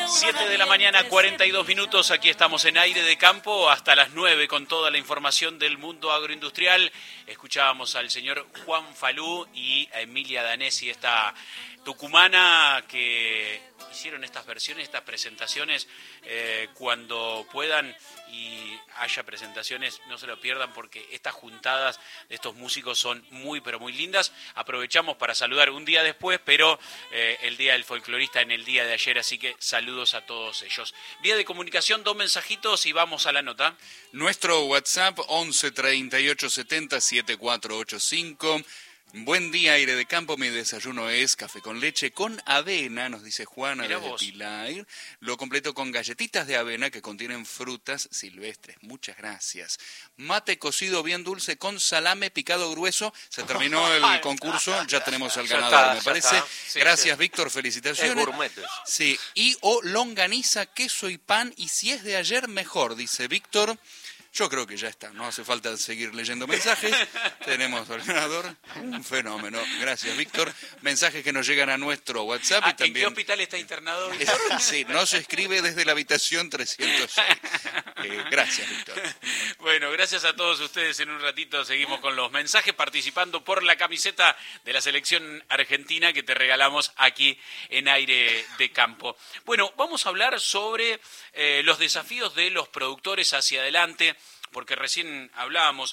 7 de la mañana, 42 minutos. Aquí estamos en Aire de Campo hasta las 9 con toda la información del mundo agroindustrial. Escuchábamos al señor Juan Falú y a Emilia Danesi, esta tucumana que hicieron estas versiones, estas presentaciones. Cuando puedan y haya presentaciones, no se lo pierdan, porque estas juntadas de estos músicos son muy, pero muy lindas. Aprovechamos para saludar un día después, pero el Día del Folclorista en el día de ayer, así que saludos a todos ellos. Vía de comunicación, 2 mensajitos y vamos a la nota. Nuestro WhatsApp 11 38 70 7485. Buen día, Aire de Campo. Mi desayuno es café con leche con avena, nos dice Juana desde Pilar. Lo completo con galletitas de avena que contienen frutas silvestres. Muchas gracias. Mate cocido bien dulce con salame picado grueso. Se terminó el concurso, ya tenemos al ganador, me parece. Sí, gracias, sí. Víctor, felicitaciones. Es gourmet. Sí, y o longaniza, queso y pan, y si es de ayer, mejor, dice Víctor. Yo creo que ya está, no hace falta seguir leyendo mensajes. Tenemos al ganador, un fenómeno. Gracias, Víctor. Mensajes que nos llegan a nuestro WhatsApp. Y también... ¿En qué hospital está internado, Víctor? Sí, nos escribe desde la habitación 306. Gracias, Víctor. Bueno, gracias a todos ustedes. En un ratito seguimos con los mensajes, participando por la camiseta de la selección argentina que te regalamos aquí en Aire de Campo. Bueno, vamos a hablar sobre los desafíos de los productores hacia adelante, porque recién hablábamos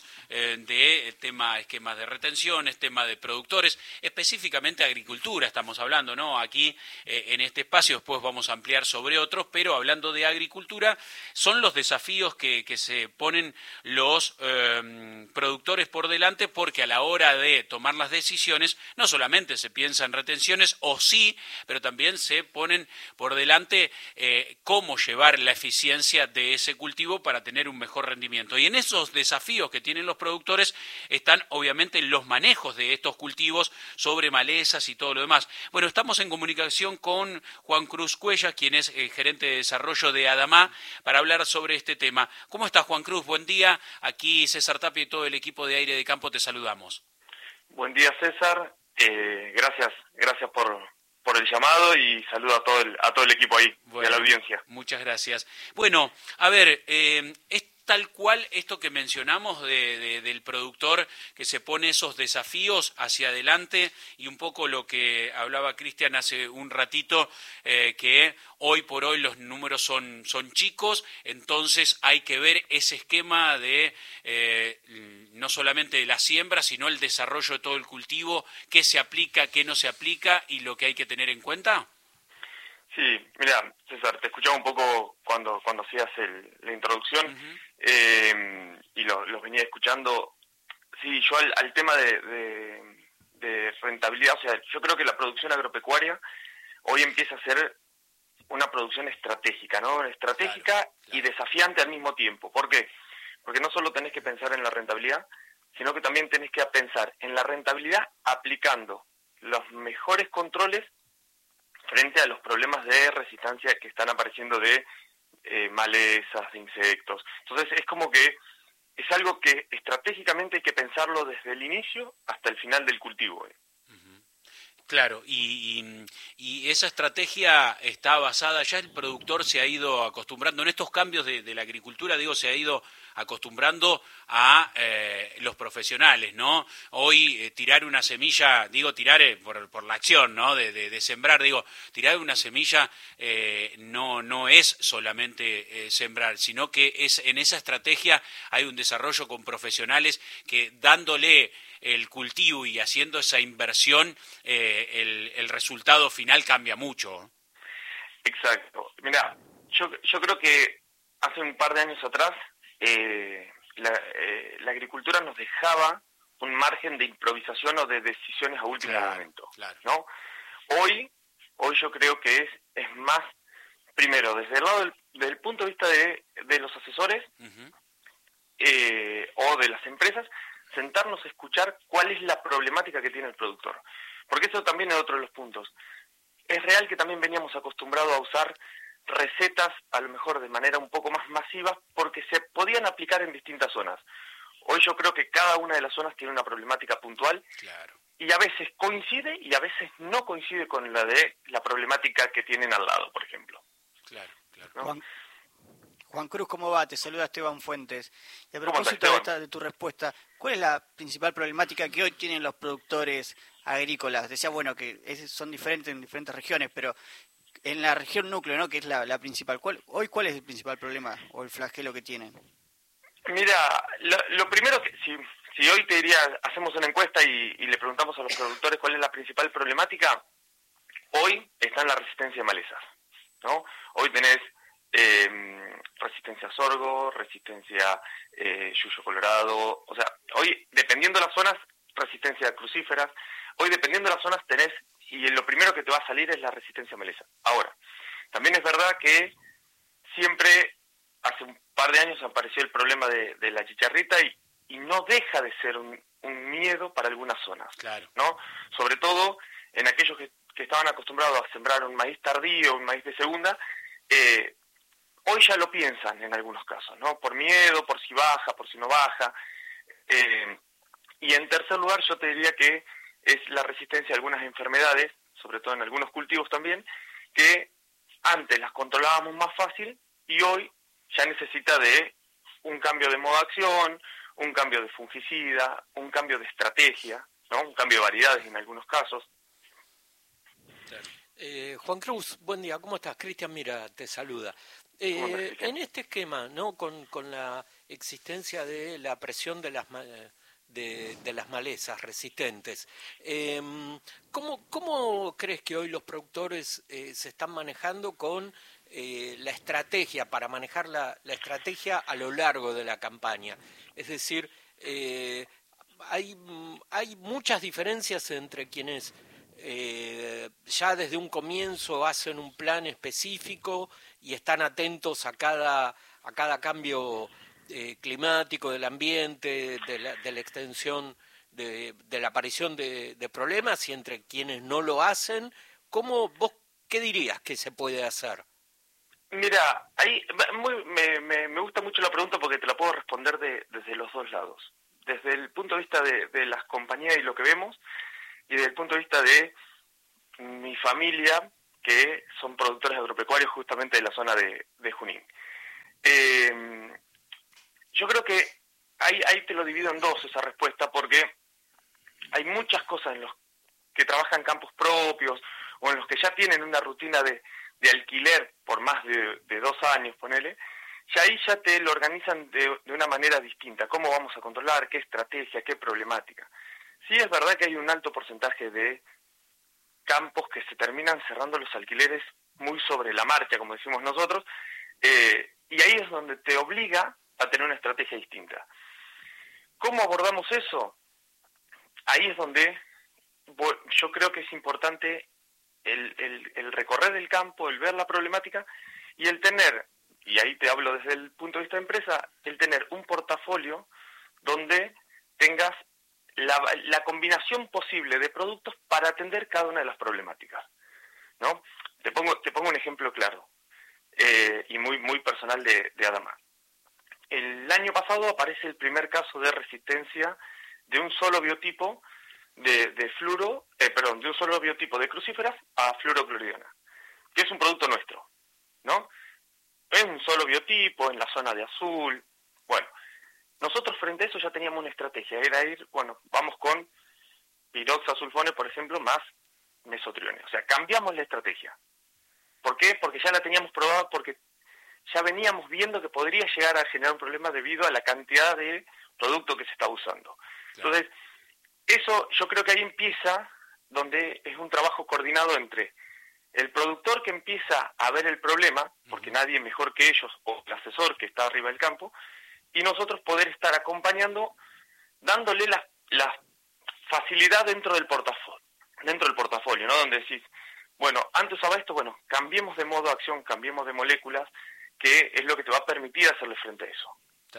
de tema esquemas de retenciones, tema de productores, específicamente agricultura estamos hablando, ¿no? Aquí en este espacio, después vamos a ampliar sobre otros, pero hablando de agricultura, son los desafíos que se ponen los productores por delante, porque a la hora de tomar las decisiones, no solamente se piensa en retenciones, o sí, pero también se ponen por delante cómo llevar la eficiencia de ese cultivo para tener un mejor rendimiento. Y en esos desafíos que tienen los productores están obviamente los manejos de estos cultivos sobre malezas y todo lo demás. Bueno, estamos en comunicación con Juan Cruz Cuellar, quien es gerente de desarrollo de Adamá, para hablar sobre este tema. ¿Cómo estás, Juan Cruz? Buen día. Aquí César Tapia y todo el equipo de Aire de Campo te saludamos. Buen día, César. Gracias por el llamado y saludo a todo el equipo ahí, bueno, y a la audiencia. Muchas gracias. Bueno, a ver, tal cual esto que mencionamos del productor que se pone esos desafíos hacia adelante, y un poco lo que hablaba Cristian hace un ratito, que hoy por hoy los números son chicos, entonces hay que ver ese esquema de no solamente de la siembra, sino el desarrollo de todo el cultivo, qué se aplica, qué no se aplica y lo que hay que tener en cuenta. Sí, mira, César, te escuchaba un poco cuando hacías la introducción. Uh-huh. Y los venía escuchando. Sí, yo al tema de rentabilidad, o sea, yo creo que la producción agropecuaria hoy empieza a ser una producción estratégica, ¿no? Estratégica, claro. Y desafiante al mismo tiempo. ¿Por qué? Porque no solo tenés que pensar en la rentabilidad, sino que también tenés que pensar en la rentabilidad aplicando los mejores controles frente a los problemas de resistencia que están apareciendo de malezas, de insectos. Entonces es como que es algo que estratégicamente hay que pensarlo desde el inicio hasta el final del cultivo. Claro, y esa estrategia está basada, ya el productor se ha ido acostumbrando, en estos cambios de la agricultura, se ha ido acostumbrando a los profesionales, ¿no? Hoy tirar una semilla, tirar por la acción, ¿no? De sembrar, tirar una semilla no es solamente sembrar, sino que en esa estrategia hay un desarrollo con profesionales que dándole el cultivo y haciendo esa inversión, el resultado final cambia mucho. Exacto. Mira, yo creo que hace un par de años atrás la agricultura nos dejaba un margen de improvisación o de decisiones a último momento, claro. ¿No? Hoy yo creo que es más, primero, desde el lado del punto de vista de los asesores, uh-huh, o de las empresas, sentarnos a escuchar cuál es la problemática que tiene el productor. Porque eso también es otro de los puntos. Es real que también veníamos acostumbrados a usar recetas, a lo mejor de manera un poco más masiva, porque se podían aplicar en distintas zonas. Hoy yo creo que cada una de las zonas tiene una problemática puntual, claro, y a veces coincide y a veces no coincide con la de la problemática que tienen al lado, por ejemplo. claro. ¿no? Juan Cruz, ¿cómo va? Te saluda Esteban Fuentes. Y a propósito de tu respuesta, ¿cuál es la principal problemática que hoy tienen los productores agrícolas? Decía, bueno, que son diferentes en diferentes regiones, pero en la región núcleo, ¿no?, que es la principal. ¿Cuál es el principal problema o el flagelo que tienen? Mira, lo primero que si hoy te diría, hacemos una encuesta y le preguntamos a los productores cuál es la principal problemática, hoy está en la resistencia de malezas, ¿no? Hoy tenés resistencia a sorgo, resistencia yuyo colorado, o sea, hoy dependiendo de las zonas, resistencia a crucíferas, hoy dependiendo de las zonas tenés, y lo primero que te va a salir es la resistencia a maleza. Ahora, también es verdad que siempre, hace un par de años apareció el problema de la chicharrita y no deja de ser un miedo para algunas zonas, claro, ¿no? Sobre todo en aquellos que estaban acostumbrados a sembrar un maíz tardío, un maíz de segunda, hoy ya lo piensan en algunos casos, ¿no? Por miedo, por si baja, por si no baja. Y en tercer lugar, yo te diría que es la resistencia a algunas enfermedades, sobre todo en algunos cultivos también, que antes las controlábamos más fácil y hoy ya necesita de un cambio de modo de acción, un cambio de fungicida, un cambio de estrategia, ¿no? Un cambio de variedades en algunos casos. Juan Cruz, buen día, ¿cómo estás? Cristian Mira te saluda. En este esquema, ¿no?, con la existencia de la presión de las malezas resistentes, ¿cómo crees que hoy los productores se están manejando con la estrategia, para manejar la estrategia a lo largo de la campaña? Es decir, hay muchas diferencias entre quienes ya desde un comienzo hacen un plan específico y están atentos a cada cambio climático del ambiente, de la extensión de la aparición de problemas, y entre quienes no lo hacen. ¿Qué dirías que se puede hacer? Mira, ahí me gusta mucho la pregunta porque te la puedo responder desde los dos lados. Desde el punto de vista de las compañías y lo que vemos, y desde el punto de vista de mi familia, que son productores agropecuarios justamente de la zona de Junín. Yo creo que ahí te lo divido en dos esa respuesta, porque hay muchas cosas en los que trabajan campos propios o en los que ya tienen una rutina de alquiler por más de 2 años, ponele, ya ahí ya te lo organizan de una manera distinta. ¿Cómo vamos a controlar? ¿Qué estrategia? ¿Qué problemática? Sí, es verdad que hay un alto porcentaje de campos que se terminan cerrando los alquileres muy sobre la marcha, como decimos nosotros, y ahí es donde te obliga a tener una estrategia distinta. ¿Cómo abordamos eso? Ahí es donde yo creo que es importante el recorrer el campo, el ver la problemática y el tener, y ahí te hablo desde el punto de vista de empresa, el tener un portafolio donde tengas la combinación posible de productos para atender cada una de las problemáticas, ¿no? Te pongo un ejemplo claro y muy personal de Adama. El año pasado aparece el primer caso de resistencia de un solo biotipo de un solo biotipo de crucíferas a fluorocloridona, que es un producto nuestro, ¿no? Es un solo biotipo en la zona de azul. Bueno, nosotros frente a eso ya teníamos una estrategia, era vamos con piroxasulfones, por ejemplo, más mesotriones. O sea, cambiamos la estrategia. ¿Por qué? Porque ya la teníamos probada, porque ya veníamos viendo que podría llegar a generar un problema debido a la cantidad de producto que se está usando. Claro. Entonces, eso yo creo que ahí empieza, donde es un trabajo coordinado entre el productor que empieza a ver el problema, porque nadie mejor que ellos, o el asesor que está arriba del campo, y nosotros poder estar acompañando, dándole la facilidad dentro del portafolio, ¿no? Donde decís, bueno, antes usaba esto, bueno, cambiemos de modo de acción, cambiemos de moléculas, que es lo que te va a permitir hacerle frente a eso. Claro.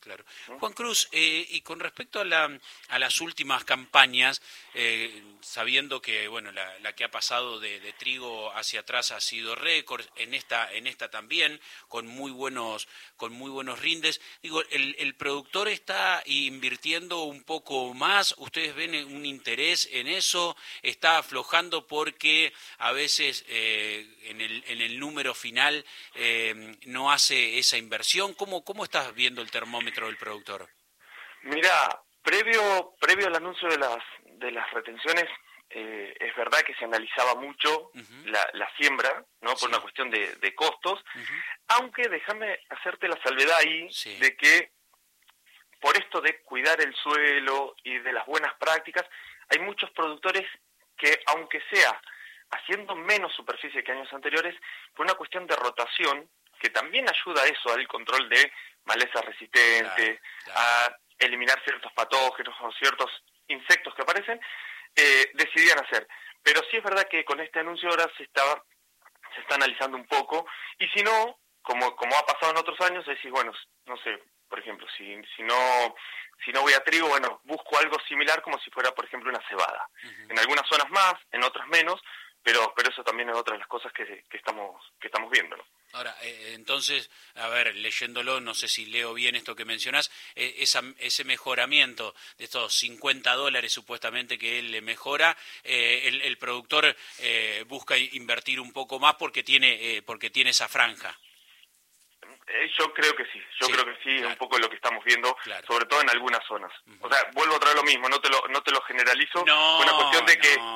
Claro. Juan Cruz, y con respecto a las últimas campañas, sabiendo que bueno la que ha pasado de trigo hacia atrás ha sido récord, en esta también, con muy buenos rindes, digo, el productor está invirtiendo un poco más, ¿ustedes ven un interés en eso? ¿Está aflojando porque a veces en el número final no hace esa inversión? ¿Cómo estás viendo el termómetro del productor? Mira, previo al anuncio de las retenciones, es verdad que se analizaba mucho la siembra, ¿no? Por una cuestión de costos, aunque déjame hacerte la salvedad ahí de que por esto de cuidar el suelo y de las buenas prácticas, hay muchos productores que, aunque sea haciendo menos superficie que años anteriores, por una cuestión de rotación, que también ayuda a eso, al control de malezas resistentes, a eliminar ciertos patógenos o ciertos insectos que aparecen, decidían hacer. Pero sí es verdad que con este anuncio ahora se está analizando un poco, y si no, como ha pasado en otros años, decís, bueno, no sé, por ejemplo, si no voy a trigo, bueno, busco algo similar como si fuera, por ejemplo, una cebada. En algunas zonas más, en otras menos, pero eso también es otra de las cosas que estamos viendo, ¿no? Ahora, entonces, a ver, leyéndolo, no sé si leo bien esto que mencionás, ese mejoramiento de estos $50 supuestamente que él le mejora, el productor busca invertir un poco más porque tiene esa franja. Yo creo que sí, creo que sí, claro. Es un poco lo que estamos viendo, claro. Sobre todo en algunas zonas. O sea, vuelvo a traer lo mismo, no te lo generalizo, una cuestión de que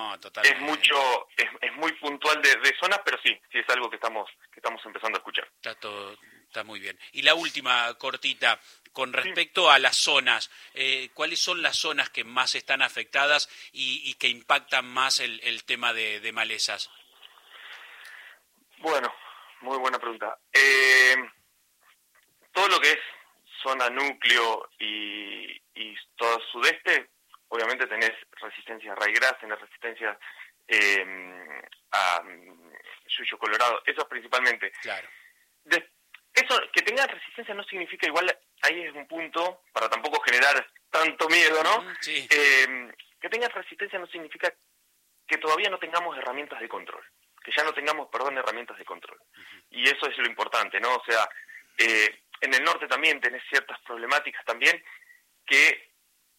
es muy puntual de zonas, pero sí es algo que estamos empezando a escuchar. Está muy bien. Y la última cortita, con respecto a las zonas, ¿cuáles son las zonas que más están afectadas y que impactan más el tema de malezas? Bueno, muy buena pregunta. Todo lo que es zona núcleo y todo sudeste, obviamente tenés resistencia a raigras, tenés resistencia a yuyo colorado, eso principalmente. Claro. Eso, que tengan resistencia no significa, igual ahí es un punto, para tampoco generar tanto miedo, ¿no? Sí. Que tengan resistencia no significa que todavía no tengamos herramientas de control, que ya no tengamos, herramientas de control. Y eso es lo importante, ¿no? O sea, en el norte también tenés ciertas problemáticas también que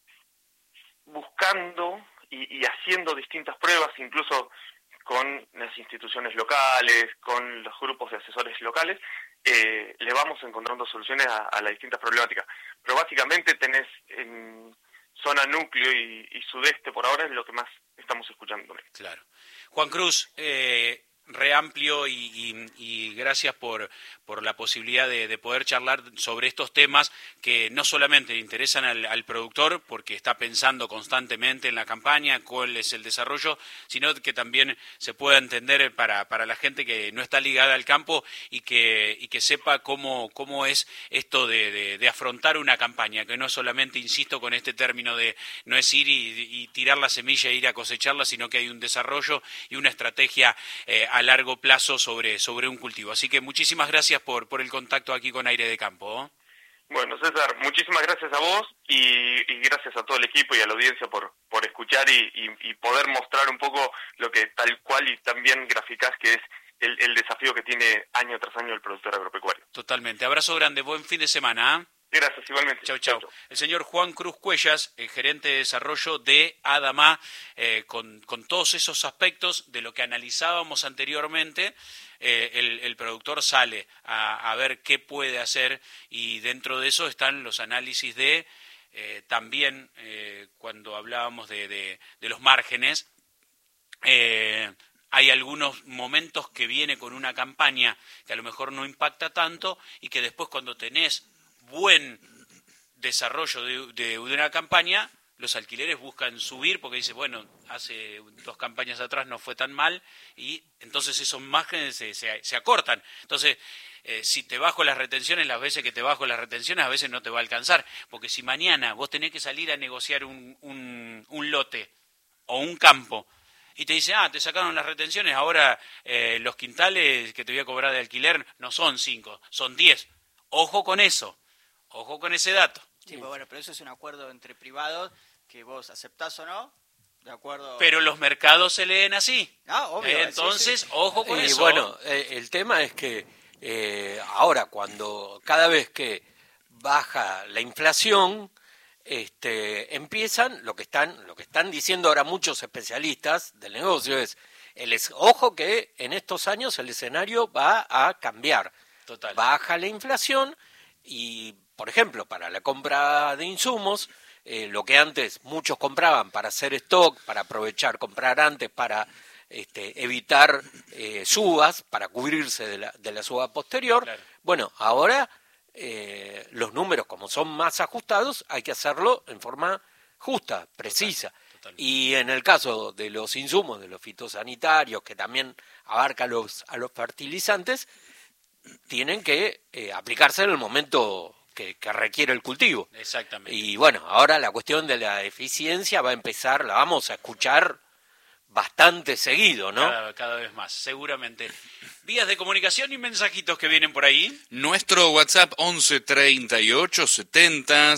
buscando y haciendo distintas pruebas, incluso con las instituciones locales, con los grupos de asesores locales, le vamos encontrando soluciones a las distintas problemáticas. Pero básicamente tenés en zona núcleo y sudeste por ahora es lo que más estamos escuchando. Claro. Juan Cruz, re amplio y gracias por la posibilidad de poder charlar sobre estos temas que no solamente le interesan al productor porque está pensando constantemente en la campaña, cuál es el desarrollo, sino que también se pueda entender para la gente que no está ligada al campo y que sepa cómo es esto de afrontar una campaña, que no es solamente, insisto con este término de no es ir y tirar la semilla e ir a cosecharla, sino que hay un desarrollo y una estrategia a largo plazo sobre un cultivo. Así que muchísimas gracias por el contacto aquí con Aire de Campo, ¿eh? Bueno, César, muchísimas gracias a vos y gracias a todo el equipo y a la audiencia por escuchar y poder mostrar un poco lo que tal cual y también graficás que es el desafío que tiene año tras año el productor agropecuario. Totalmente. Abrazo grande, buen fin de semana, ¿eh? Gracias, igualmente. Chau. El señor Juan Cruz Cuellas, el gerente de desarrollo de Adama, con todos esos aspectos de lo que analizábamos anteriormente, el productor sale a ver qué puede hacer y dentro de eso están los análisis de, también cuando hablábamos de los márgenes, hay algunos momentos que viene con una campaña que a lo mejor no impacta tanto y que después cuando tenés buen desarrollo de una campaña, los alquileres buscan subir porque dice, bueno, hace 2 campañas atrás no fue tan mal y entonces esos márgenes se acortan. Entonces, si te bajo las retenciones, las veces que te bajo las retenciones a veces no te va a alcanzar, porque si mañana vos tenés que salir a negociar un lote o un campo y te dice, te sacaron las retenciones, ahora los quintales que te voy a cobrar de alquiler no son 5, son 10. Ojo con eso. Ojo con ese dato. Sí, pues bueno, pero eso es un acuerdo entre privados que vos aceptás o no, de acuerdo. Pero los mercados se leen así. Ah, obvio. Entonces, sí. ojo con eso. Y bueno, el tema es que ahora cada vez que baja la inflación, empiezan lo que están diciendo ahora muchos especialistas del negocio ojo que en estos años el escenario va a cambiar. Total. Baja la inflación y, por ejemplo, para la compra de insumos, lo que antes muchos compraban para hacer stock, para aprovechar, comprar antes, para evitar subas, para cubrirse de la suba posterior. Claro. Bueno, ahora los números, como son más ajustados, hay que hacerlo en forma justa, precisa. Total. Y en el caso de los insumos, de los fitosanitarios, que también abarca a los fertilizantes, tienen que aplicarse en el momento que requiere el cultivo. Exactamente. Y bueno, ahora la cuestión de la eficiencia la vamos a escuchar bastante seguido, ¿no? Cada vez más, seguramente. Vías de comunicación y mensajitos que vienen por ahí. Nuestro WhatsApp 11 38 70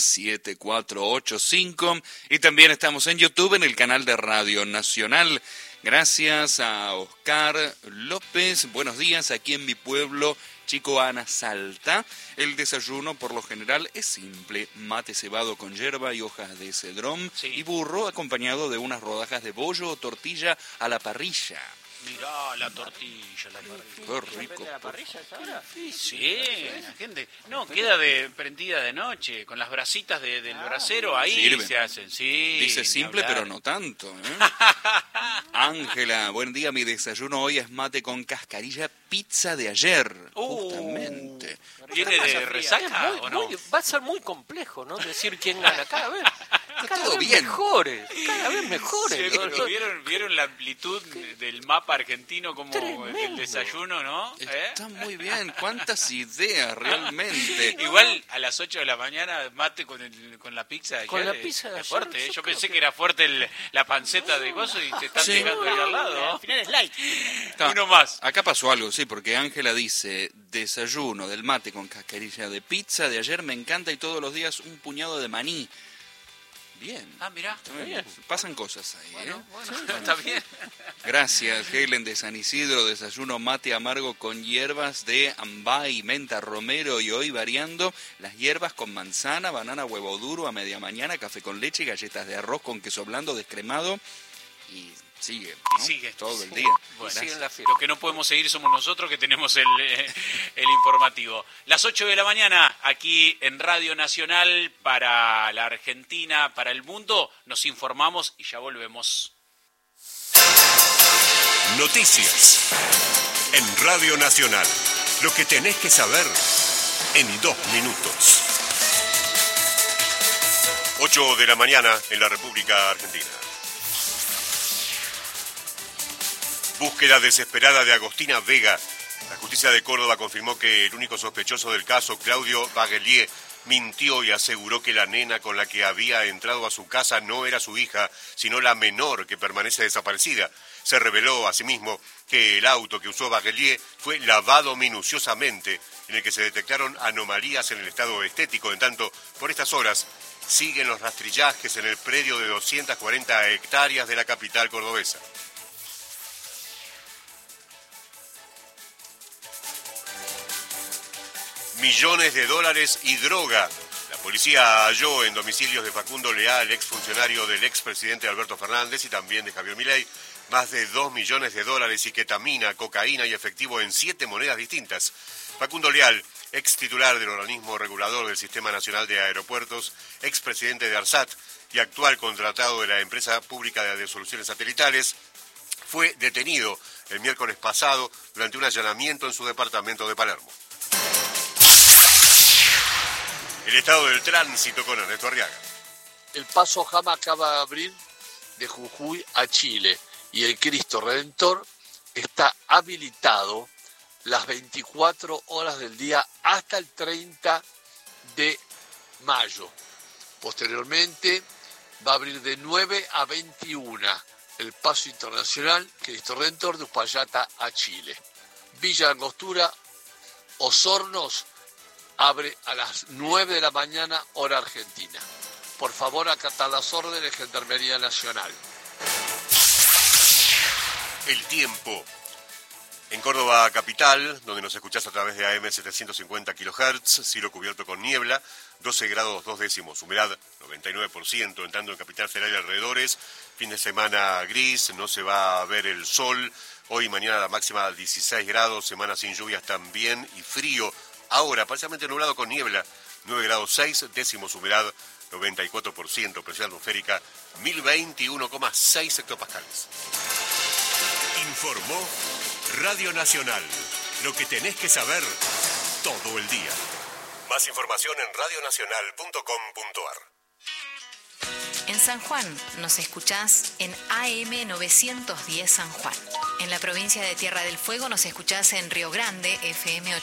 7485 y también estamos en YouTube en el canal de Radio Nacional. Gracias a Oscar López. Buenos días, aquí en mi pueblo, Chico Ana Salta. El desayuno por lo general es simple: mate cebado con yerba y hojas de cedrón, sí, y burro acompañado de unas rodajas de bollo o tortilla a la parrilla. Mirá la tortilla, la parrilla. Qué rico. ¿De la parrilla ahora? Sí, la gente. No, queda prendida de noche, con las brasitas del brasero, ahí sirve. se hacen, sí. Dice ni simple, hablar. pero no tanto, ¿eh? Ángela, buen día, mi desayuno hoy es mate con cascarilla pizza de ayer, justamente. ¿Viene de resaca o no? Va a ser muy complejo, ¿no? Decir quién gana cada vez. Cada todo vez bien. Mejores, cada vez mejores. Sí, pero ¿vieron la amplitud del mapa argentino como Tremendo. el desayuno, no? Está muy bien, cuántas ideas realmente. Igual a las 8 de la mañana mate con la pizza de Con ayer, la pizza de es ayer, fuerte. yo Yo creo pensé que- que era fuerte la panceta de gozo y te están Sí. dejando ahí al lado. Al final es light. Uno más. Acá pasó algo, sí, porque Ángela dice, desayuno del mate con cascarilla de pizza de ayer me encanta y todos los días un puñado de maní. Bien. Ah, mirá. Está bien. Pasan cosas ahí, ¿eh? Bueno, está bien. Gracias, Helen de San Isidro, desayuno mate amargo con hierbas de ambay, menta, romero y hoy variando las hierbas con manzana, banana, huevo duro a media mañana, café con leche, galletas de arroz con queso blando descremado y sigue, ¿no? Y sigue. Todo el Sí. día. Bueno, sigue en la fiesta. Los que no podemos seguir somos nosotros que tenemos el informativo. Las 8 de la mañana aquí en Radio Nacional para la Argentina, para el mundo. Nos informamos y ya volvemos. Noticias en Radio Nacional. Lo que tenés que saber en 2 minutos. 8 de la mañana en la República Argentina. Búsqueda desesperada de Agostina Vega. La justicia de Córdoba confirmó que el único sospechoso del caso, Claudio Baguelier, mintió y aseguró que la nena con la que había entrado a su casa no era su hija, sino la menor que permanece desaparecida. Se reveló asimismo que el auto que usó Baguelier fue lavado minuciosamente, en el que se detectaron anomalías en el estado estético. En tanto, por estas horas, siguen los rastrillajes en el predio de 240 hectáreas de la capital cordobesa. Millones de dólares y droga. La policía halló en domicilios de Facundo Leal, exfuncionario del expresidente Alberto Fernández y también de Javier Milei, más de 2 millones de dólares y ketamina, cocaína y efectivo en 7 monedas distintas. Facundo Leal, ex titular del organismo regulador del Sistema Nacional de Aeropuertos, expresidente de ARSAT y actual contratado de la empresa pública de soluciones satelitales, fue detenido el miércoles pasado durante un allanamiento en su departamento de Palermo. El estado del tránsito con Ernesto Arriaga. El paso Jama acaba de abrir de Jujuy a Chile y el Cristo Redentor está habilitado las 24 horas del día hasta el 30 de mayo. Posteriormente va a abrir de 9 a 21 el paso internacional Cristo Redentor de Uspallata a Chile. Villa Angostura, Osornos, abre a las 9 de la mañana, hora argentina. Por favor, acatar las órdenes, Gendarmería Nacional. El tiempo. En Córdoba capital, donde nos escuchás a través de AM 750 kHz, cielo cubierto con niebla, 12 grados 2 décimos, humedad 99%, entrando en Capital Federal y alrededores, fin de semana gris, no se va a ver el sol, hoy y mañana la máxima 16 grados, semana sin lluvias también y frío, ahora parcialmente nublado con niebla, 9 grados 6 décimos, humedad 94%, presión atmosférica 1021,6 hectopascales. Informó Radio Nacional. Lo que tenés que saber todo el día. Más información en radionacional.com.ar. En San Juan nos escuchás en AM 910 San Juan. En la provincia de Tierra del Fuego nos escuchás en Río Grande, FM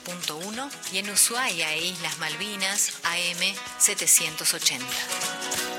88.1, y en Ushuaia e Islas Malvinas, AM 780.